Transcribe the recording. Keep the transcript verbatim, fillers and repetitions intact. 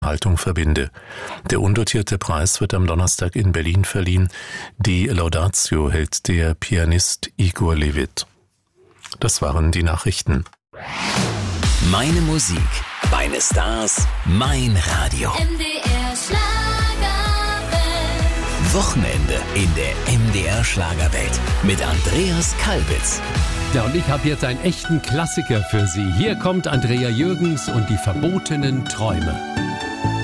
Unterhaltung verbinde. Der undotierte Preis wird am Donnerstag in Berlin verliehen. Die Laudatio hält der Pianist Igor Levit. Das waren die Nachrichten. Meine Musik, meine Stars, mein Radio. M D R Schlagerwelt. Wochenende in der M D R Schlagerwelt mit Andreas Kalbitz. Ja, und ich habe jetzt einen echten Klassiker für Sie. Hier kommt Andrea Jürgens und die verbotenen Träume.